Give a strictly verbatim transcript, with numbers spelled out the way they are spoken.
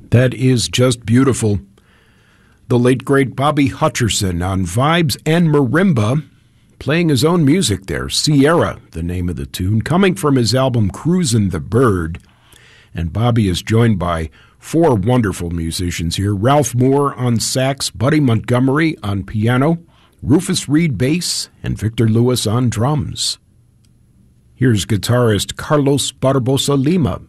That is just beautiful. The late, great Bobby Hutcherson on vibes and marimba, playing his own music there. Sierra, the name of the tune, coming from his album Cruisin' the Bird. And Bobby is joined by four wonderful musicians here. Ralph Moore on sax, Buddy Montgomery on piano, Rufus Reed bass, and Victor Lewis on drums. Here's guitarist Carlos Barbosa Lima